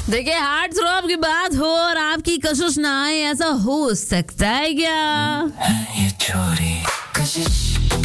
देखिए heart throb की बात हो और आपकी कशिश ना आए, ऐसा हो सकता है क्या? ये छोरी कशिश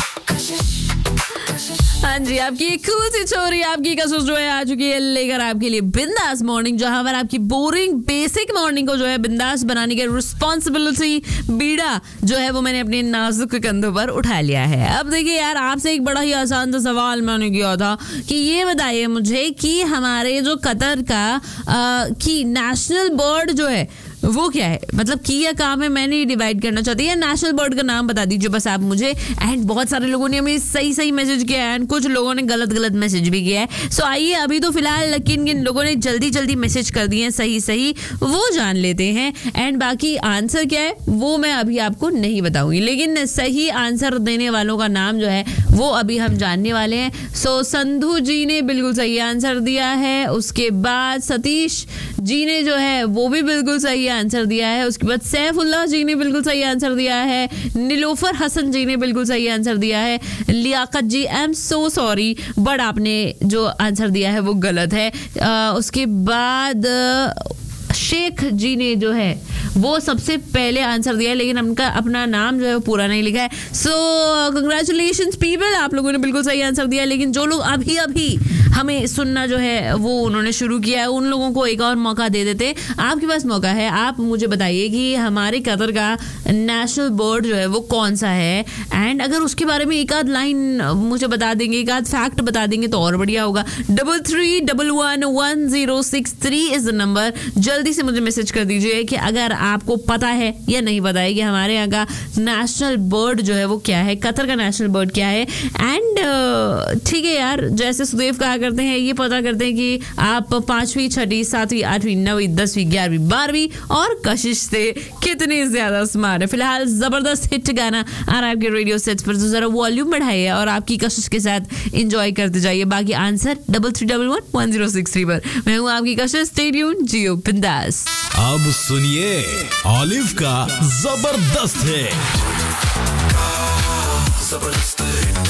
हाँ जी, आपकी एक कूल सी छोरी, आपकी कशिश जो है आ चुकी है लेकर आपके लिए बिंदास मॉर्निंग, जहां पर आपकी बोरिंग बेसिक मॉर्निंग को जो है बिंदास बनाने की रिस्पॉन्सिबिलिटी बीड़ा जो है वो मैंने अपने नाजुक कंधों पर उठा लिया है। अब देखिए यार, आपसे एक बड़ा ही आसान सा सवाल मैंने किया था कि ये बताइए मुझे कि हमारे जो कतर का की नेशनल बर्ड जो है वो क्या है, मतलब की या काम है, मैं नहीं डिवाइड करना चाहती है। नेशनल बर्ड का नाम बता दीजिए बस आप मुझे। एंड बहुत सारे लोगों ने हमें सही सही मैसेज किया है एंड कुछ लोगों ने गलत गलत मैसेज भी किया है। सो आइए अभी तो फिलहाल किन किन लोगों ने जल्दी जल्दी मैसेज कर दिए हैं सही सही वो जान लेते हैं। एंड बाकी आंसर क्या है वो मैं अभी आपको नहीं बताऊंगी, लेकिन सही आंसर देने वालों का नाम जो है वो अभी हम जानने वाले हैं। सो संधू जी ने बिल्कुल सही आंसर दिया है, उसके बाद सतीश जी ने जो है वो भी बिल्कुल सही आंसर दिया है, उसके बाद सैफुल्लाह जी ने बिल्कुल सही आंसर दिया है, नीलोफर हसन जी ने बिल्कुल सही आंसर दिया है, लियाकत जी I am so sorry but आपने जो आंसर दिया है वो गलत है। उसके बाद शेख जी ने जो है वो सबसे पहले आंसर दिया है, लेकिन उनका अपना नाम जो है वो पूरा नहीं लिखा है। सो कंग्रेचुलेशंस पीपल, आप लोगों ने बिल्कुल सही आंसर दिया है। लेकिन जो लोग अभी अभी हमें सुनना जो है वो उन्होंने शुरू किया है, उन लोगों को एक और मौका दे देते। आपके पास मौका है, आप मुझे बताइए कि हमारे कतर का नेशनल बर्ड जो है वो कौन सा है। एंड अगर उसके बारे में एक आध लाइन मुझे बता देंगे, एक आध फैक्ट बता देंगे तो और बढ़िया होगा। 33111063 इज द नंबर। जल्दी से मुझे मैसेज कर दीजिए कि अगर आपको पता है या नहीं पता है कि हमारे यहाँ का नेशनल बर्ड जो है वो क्या है, कतर का नेशनल बर्ड क्या है। एंड ठीक है यार, जैसे सुदेव कहा करते हैं, ये पता करते हैं कि आप 5वीं 6वीं 7वीं 8वीं 9वीं 10वीं 11वीं 12वीं और कशिश से कितनी ज्यादा स्मार्ट है। फिलहाल जबरदस्त हिट गाना आ रहा है आपके रेडियो सेट्स पर, तो जरा वॉल्यूम बढ़ाइए और आपकी कशिश के साथ एंजॉय करते जाइए। बाकी आंसर 33111063 पर। मैं हूँ आपकी कशिश, स्टे ट्यून्ड, जियो बिंदास। अब सुनिए ऑलिव का जबरदस्त है।